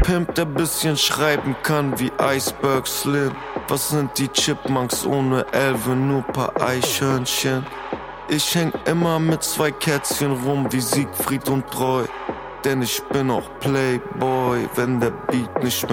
Pimp, der bisschen schreiben kann wie Iceberg Slim. Was sind die Chipmunks ohne Elfe, nur paar Eichhörnchen? Ich häng immer mit 2 Kätzchen rum wie Siegfried und Treu. Denn ich bin auch Playboy, wenn der Beat nicht mehr